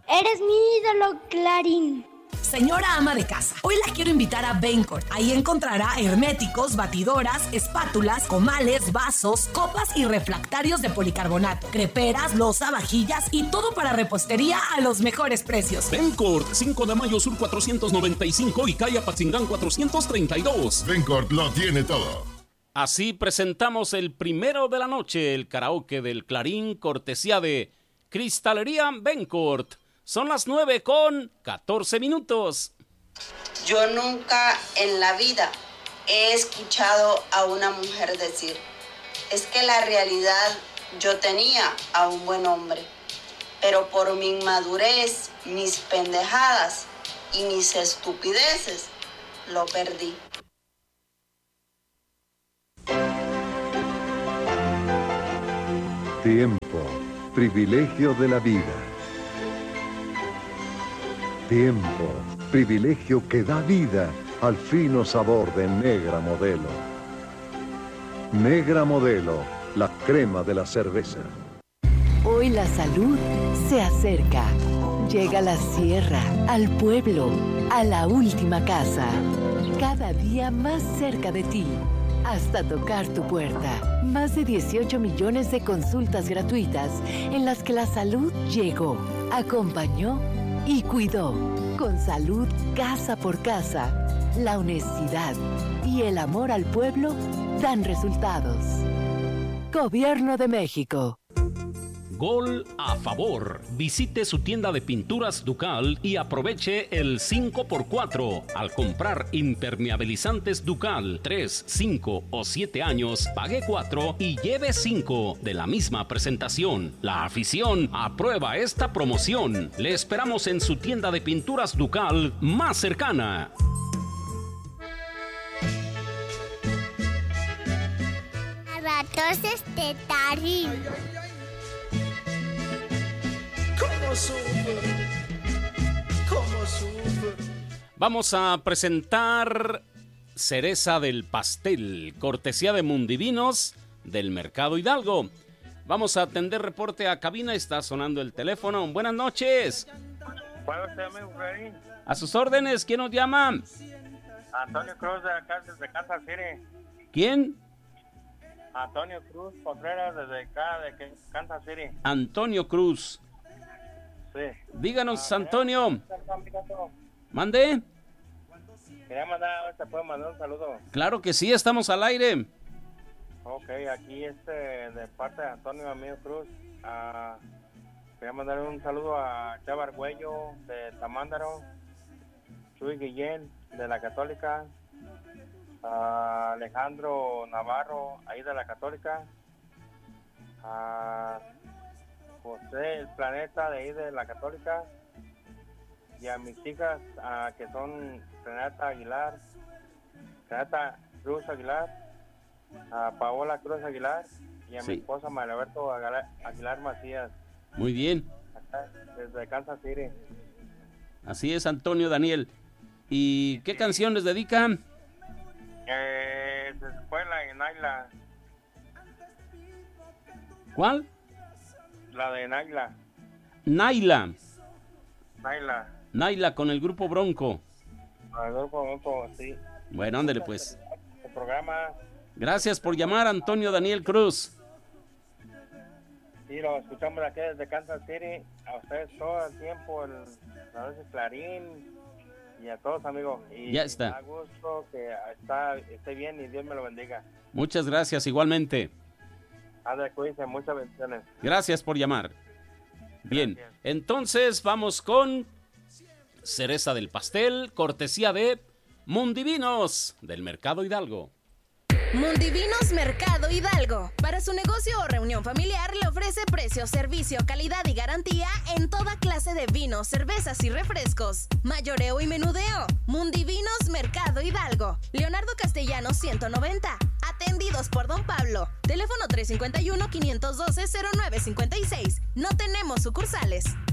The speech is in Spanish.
Eres mi ídolo, Clarín. Señora ama de casa, hoy la quiero invitar a Bencourt. Ahí encontrará herméticos, batidoras, espátulas, comales, vasos, copas y refractarios de policarbonato, creperas, loza, vajillas y todo para repostería a los mejores precios. Bencourt, 5 de mayo sur 495 y calle Apatzingán 432. Bencourt lo tiene todo. Así presentamos el primero de la noche, el karaoke del Clarín, cortesía de Cristalería Bencourt. Son las 9:14. Yo nunca en la vida he escuchado a una mujer decir, es que la realidad yo tenía a un buen hombre, pero por mi inmadurez, mis pendejadas y mis estupideces, lo perdí. Tiempo, privilegio de la vida. Tiempo, privilegio que da vida al fino sabor de Negra Modelo. Negra Modelo, la crema de la cerveza. Hoy la salud se acerca. Llega a la sierra, al pueblo, a la última casa. Cada día más cerca de ti, hasta tocar tu puerta. Más de 18 millones de consultas gratuitas en las que la salud llegó, acompañó y cuidó. Con salud casa por casa, la honestidad y el amor al pueblo dan resultados. Gobierno de México. Gol a favor. Visite su tienda de pinturas Ducal y aproveche el 5x4. Al comprar impermeabilizantes Ducal 3, 5 o 7 años, pague 4 y lleve 5 de la misma presentación. La afición aprueba esta promoción. Le esperamos en su tienda de pinturas Ducal más cercana. Abatoces de Tarín. ¿Cómo sufre? Vamos a presentar Cereza del Pastel, cortesía de Mundivinos del Mercado Hidalgo. Vamos a atender reporte a cabina, está sonando el teléfono. Buenas noches. ¿Cuál es el amigo Clarín? A sus órdenes, ¿quién nos llama? Antonio Cruz de acá, desde Kansas City. ¿Quién? Antonio Cruz Contreras desde acá, de Kansas City. Antonio Cruz. Sí. Díganos, Antonio. ¿Mande? Quería mandar, ¿te puedo mandar un saludo? Claro que sí, estamos al aire. Ok, aquí de parte de Antonio Amigo Cruz. Quería mandar un saludo a Chava Argüello de Tamándaro, Chuy Guillén de la Católica, a Alejandro Navarro ahí de la Católica, a José el Planeta de ahí de la Católica, y a mis hijas que son Renata Cruz Aguilar, a Paola Cruz Aguilar y a mi esposa María Alberto Aguilar Macías. Muy bien. Acá, desde Kansas City. Así es, Antonio Daniel. ¿Y qué canción les dedican? Se fue la de Naila. ¿Cuál? La de Naila. Naila con el grupo Bronco. El grupo Bronco, sí. Bueno, ándale pues. El programa. Gracias por llamar, Antonio Daniel Cruz. Sí, lo escuchamos aquí desde Kansas City. A ustedes todo el tiempo, la noche Clarín, y a todos, amigos. Y ya está. Da gusto que esté bien y Dios me lo bendiga. Muchas gracias, igualmente. Cuídense, muchas bendiciones. Gracias por llamar. Bien, entonces vamos con Cereza del Pastel, cortesía de Mundivinos del Mercado Hidalgo. Mundivinos Mercado Hidalgo. Para su negocio o reunión familiar le ofrece precio, servicio, calidad y garantía en toda clase de vinos, cervezas y refrescos. Mayoreo y menudeo. Mundivinos Mercado Hidalgo. Leonardo Castellanos 190. Atendidos por Don Pablo. Teléfono 351-512-0956. No tenemos sucursales.